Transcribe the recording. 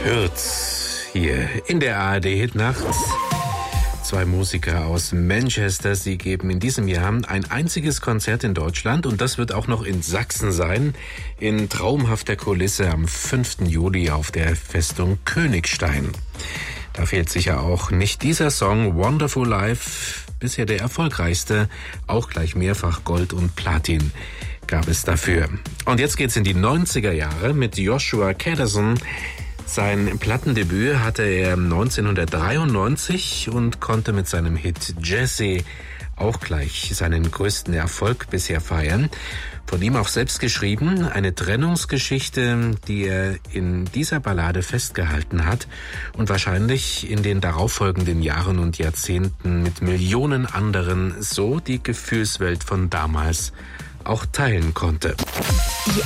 hört hier in der ARD-Hitnacht. Zwei Musiker aus Manchester, sie geben in diesem Jahr ein einziges Konzert in Deutschland und das wird auch noch in Sachsen sein, in traumhafter Kulisse am 5. Juli auf der Festung Königstein. Da fehlt sicher auch nicht dieser Song Wonderful Life, bisher der erfolgreichste, auch gleich mehrfach Gold und Platin gab es dafür. Und jetzt geht's in die 90er Jahre mit Joshua Kadazan. Sein Plattendebüt hatte er 1993 und konnte mit seinem Hit Jesse auch gleich seinen größten Erfolg bisher feiern. Von ihm auch selbst geschrieben, eine Trennungsgeschichte, die er in dieser Ballade festgehalten hat und wahrscheinlich in den darauffolgenden Jahren und Jahrzehnten mit Millionen anderen so die Gefühlswelt von damals auch teilen konnte. Die